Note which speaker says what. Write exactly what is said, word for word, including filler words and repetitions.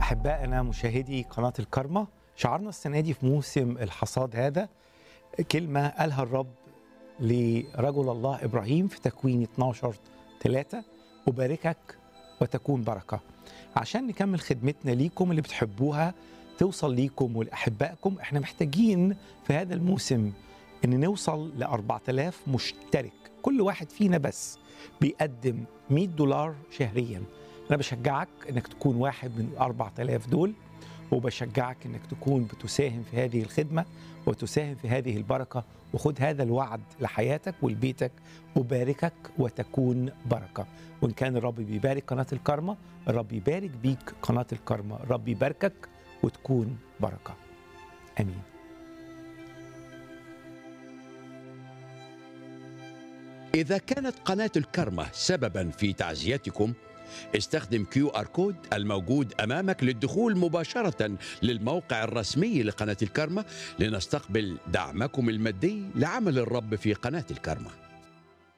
Speaker 1: أحبائنا مشاهدي قناة الكرمة، شعرنا السنة دي في موسم الحصاد هذا كلمة قالها الرب لرجل الله إبراهيم في تكوين اتناشر ثلاثة: أباركك وتكون بركة. عشان نكمل خدمتنا ليكم اللي بتحبوها توصل ليكم ولأحبائكم، احنا محتاجين في هذا الموسم ان نوصل ل أربعة آلاف مشترك. كل واحد فينا بس بيقدم مئة دولار شهريا. أنا بشجعك إنك تكون واحد من الأربعة آلاف دول، وبشجعك إنك تكون بتساهم في هذه الخدمة وتساهم في هذه البركة، وخد هذا الوعد لحياتك ولبيتك: أباركك وتكون بركة. وإن كان الرب بيبارك قناة الكرمة، الرب يبارك بيك قناة الكرمة، الرب يباركك وتكون بركة. آمين.
Speaker 2: إذا كانت قناة الكرمة سبباً في تعزيتكم، استخدم كيو آر كود الموجود أمامك للدخول مباشرة للموقع الرسمي لقناة الكرمة لنستقبل دعمكم المادي لعمل الرب في قناة الكرمة.